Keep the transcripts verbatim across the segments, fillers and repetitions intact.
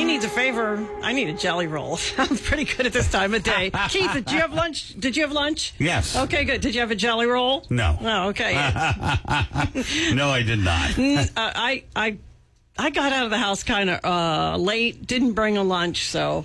needs a favor. I need a jelly roll. I'm pretty good at this time of day. Keith, did you have lunch? Did you have lunch? Yes. Okay, good. Did you have a jelly roll? No. Oh, okay. No, I did not. uh, I, I, I got out of the house kind of uh, late. Didn't bring a lunch, so.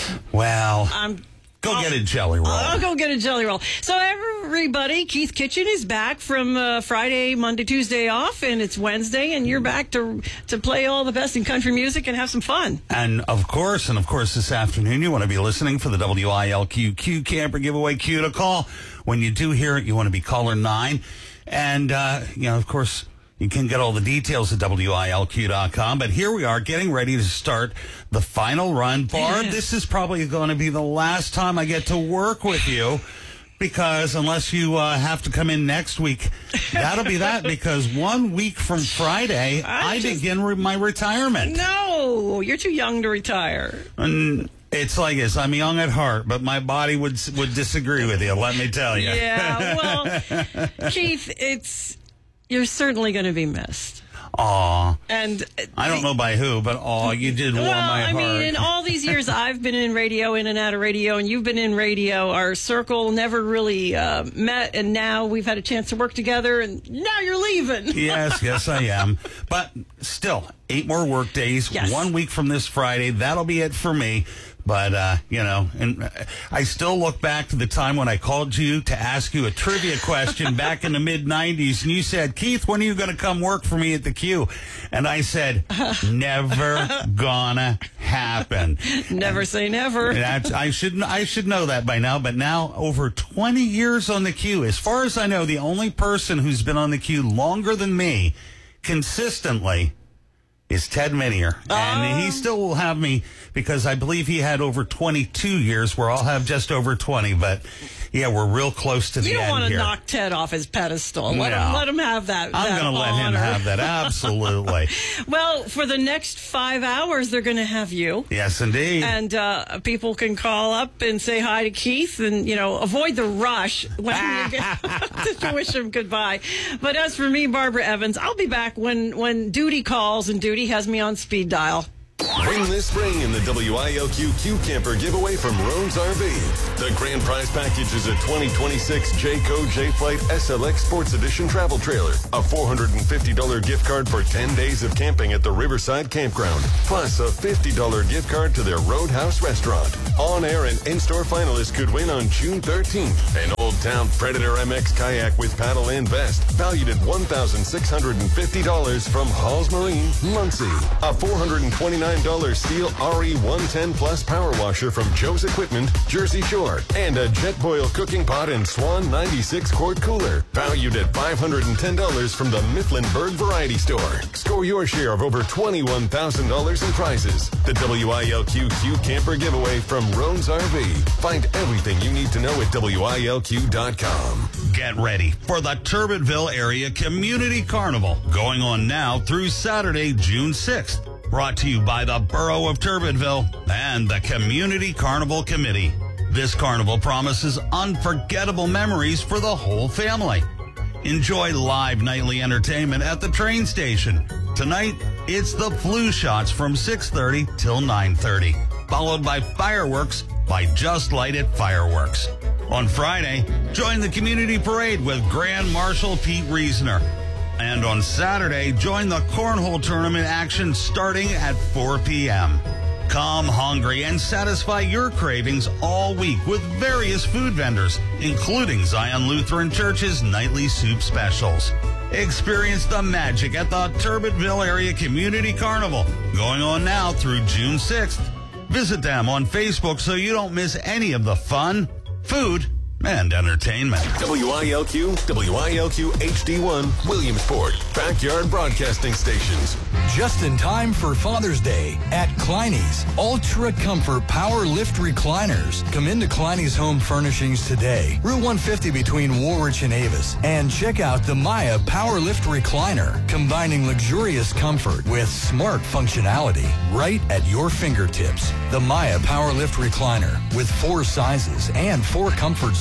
Well. I'm. Go I'll, get a jelly roll. I'll go get a jelly roll. So everybody, Keith Kitchen is back from uh, Friday, Monday, Tuesday off, and it's Wednesday, and you're back to to play all the best in country music and have some fun. And of course, and of course, this afternoon you want to be listening for the W I L Q Q Camper Giveaway Q to call. When you do hear it, you want to be caller nine, and uh, you know, of course. You can get all the details at W I L Q dot com. But here we are getting ready to start the final run. Barb, this is probably going to be the last time I get to work with you because unless you uh, have to come in next week, that'll be that because one week from Friday, I, I just, begin re- my retirement. No, you're too young to retire. And it's like this. I'm young at heart, but my body would would disagree with you, let me tell you. Yeah, well, Keith, it's... You're certainly going to be missed. Aw. And I don't know by who, but aw, you did warm well, my heart. I mean, in all these years I've been in radio, in and out of radio, and you've been in radio, our circle never really uh, met, and now we've had a chance to work together, and now you're leaving. Yes, yes, I am. But still, eight more work days, yes. One week from this Friday. That'll be it for me. But, uh, you know, and I still look back to the time when I called you to ask you a trivia question back in the mid nineties. And you said, Keith, when are you going to come work for me at the Q? And I said, never gonna happen. Never and say never. That's, I should I should know that by now. But now over twenty years on the Q, as far as I know, the only person who's been on the Q longer than me consistently is Ted Minier. Um, and he still will have me because I believe he had over twenty-two years where I'll have just over twenty. But, yeah, we're real close to the end here. You don't want to here. knock Ted off his pedestal. Let, no. him, let him have that I'm going to let him have that, absolutely. Well, for the next five hours, they're going to have you. Yes, indeed. And uh, people can call up and say hi to Keith and, you know, avoid the rush when you get to wish him goodbye. But as for me, Barbara Evans, I'll be back when, when duty calls, and duty has me on speed dial. Win this spring in the W I L Q Q Camper giveaway from Roan's R V. The grand prize package is a twenty twenty-six Jayco J-Flight S L X Sports Edition travel trailer, a four hundred fifty dollars gift card for ten days of camping at the Riverside Campground, plus a fifty dollars gift card to their Roadhouse restaurant. On-air and in-store finalists could win on June thirteenth. An Old Town Predator M X kayak with paddle and vest, valued at one thousand six hundred fifty dollars from Halls Marine, Muncie. A four hundred twenty-nine dollars Steel R E one ten Plus power washer from Joe's Equipment, Jersey Shore, and a Jetboil cooking pot and Swan ninety-six quart cooler, valued at five hundred ten dollars from the Mifflin Bird Variety Store. Score your share of over twenty-one thousand dollars in prizes. The W I L Q Q Camper giveaway from Roan's R V. Find everything you need to know at W I L Q dot com. Get ready for the Turbottville Area Community Carnival, going on now through Saturday, June sixth. Brought to you by the Borough of Turbottville and the Community Carnival Committee. This carnival promises unforgettable memories for the whole family. Enjoy live nightly entertainment at the train station. Tonight, it's the flu shots from six thirty till nine thirty, followed by fireworks by Just Light It Fireworks. On Friday, join the community parade with Grand Marshal Pete Reasoner. And on Saturday, join the cornhole tournament action starting at four p.m. Come hungry and satisfy your cravings all week with various food vendors, including Zion Lutheran Church's nightly soup specials. Experience the magic at the Turbottville Area Community Carnival, going on now through June sixth. Visit them on Facebook so you don't miss any of the fun, food, and entertainment. W I L Q, W I L Q H D one, Williamsport, backyard broadcasting stations. Just in time for Father's Day at Kleiny's Ultra Comfort Power Lift Recliners. Come into Kleiny's Home Furnishings today, Route one fifty between Woolwich and Avis, and check out the Maya Power Lift Recliner, combining luxurious comfort with smart functionality right at your fingertips. The Maya Power Lift Recliner with four sizes and four comfort zones.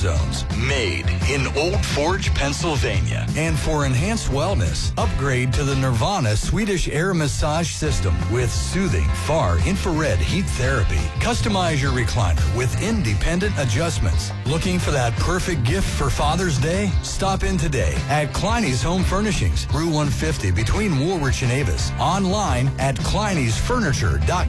zones, made in Old Forge, Pennsylvania. And for enhanced wellness, upgrade to the Nirvana Swedish air massage system with soothing far infrared heat therapy. Customize your recliner with independent adjustments. Looking for that perfect gift for Father's Day? Stop in today at Kleiny's Home Furnishings, Route one fifty between Woolwich and Avis. Online at kleiny's furniture dot